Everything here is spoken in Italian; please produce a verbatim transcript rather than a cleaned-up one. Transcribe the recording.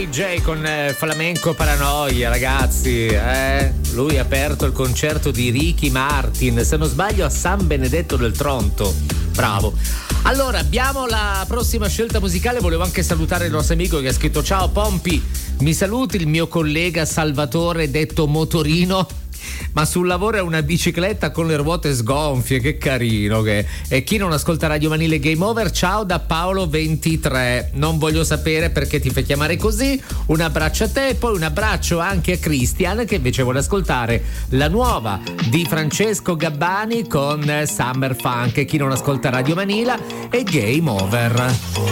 Ray J con eh, Flamenco Paranoia, ragazzi. Eh? Lui ha aperto il concerto di Ricky Martin, se non sbaglio a San Benedetto del Tronto. Bravo. Allora, abbiamo la prossima scelta musicale. Volevo anche salutare il nostro amico che ha scritto: ciao Pompi, mi saluti il mio collega Salvatore detto Motorino, ma sul lavoro è una bicicletta con le ruote sgonfie, che carino che è. E chi non ascolta Radio Manile Game Over, ciao da Paolo ventitré, non voglio sapere perché ti fai chiamare così. Un abbraccio a te e poi un abbraccio anche a Christian che invece vuole ascoltare la nuova di Francesco Gabbani con Summer Funk. E chi non ascolta Radio Manila è Game Over.